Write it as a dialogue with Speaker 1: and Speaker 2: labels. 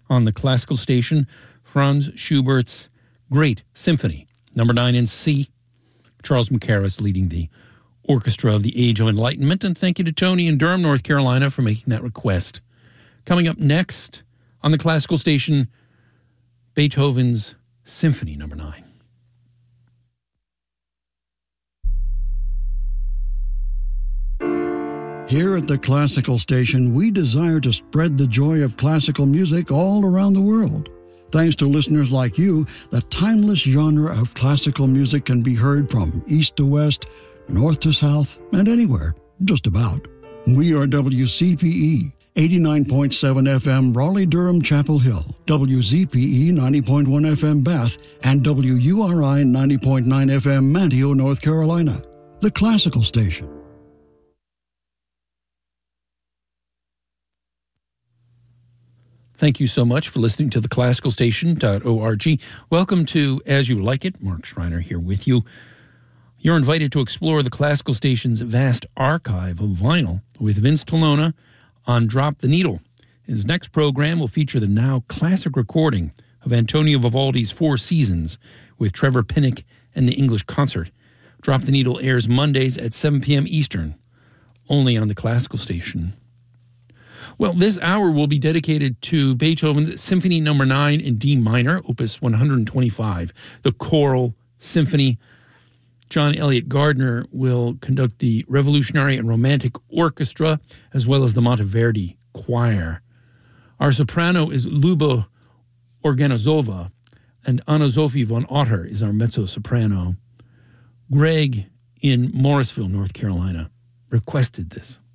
Speaker 1: on the classical station, Franz Schubert's Great Symphony, number 9 in C. Charles Mackerras leading the Orchestra of the Age of Enlightenment. And thank you to Tony in Durham, North Carolina, for making that request. Coming up next on the classical station, Beethoven's Symphony number 9.
Speaker 2: Here at the Classical Station, we desire to spread the joy of classical music all around the world. Thanks to listeners like you, the timeless genre of classical music can be heard from east to west, north to south, and anywhere, just about. We are WCPE, 89.7 FM Raleigh-Durham Chapel Hill, WZPE 90.1 FM Bath, and WURI 90.9 FM Manteo, North Carolina. The Classical Station.
Speaker 1: Thank you so much for listening to theclassicalstation.org. Welcome to As You Like It. Mark Schreiner here with you. You're invited to explore the Classical Station's vast archive of vinyl with Vince Tolona on Drop the Needle. His next program will feature the now classic recording of Antonio Vivaldi's Four Seasons with Trevor Pinnock and the English Concert. Drop the Needle airs Mondays at 7 p.m. Eastern, only on the Classical Station. Well, this hour will be dedicated to Beethoven's Symphony No. 9 in D minor, Opus 125, the Choral Symphony. John Elliott Gardner will conduct the Revolutionary and Romantic Orchestra, as well as the Monteverdi Choir. Our soprano is Luba Organozova, and Anna Sophie von Otter is our mezzo-soprano. Greg in Morrisville, North Carolina, requested this.